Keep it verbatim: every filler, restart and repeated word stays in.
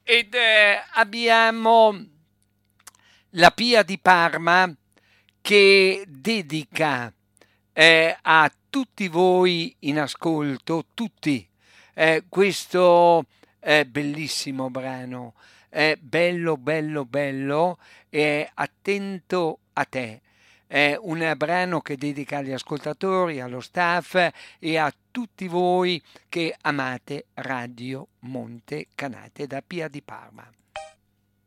ed eh, abbiamo la Pia di Parma che dedica eh, a tutti voi in ascolto, tutti, eh, questo eh, bellissimo brano, eh, bello, bello, bello, eh, attento a te. È un brano che dedica agli ascoltatori, allo staff e a tutti voi che amate Radio Monte Canate da Pia di Parma.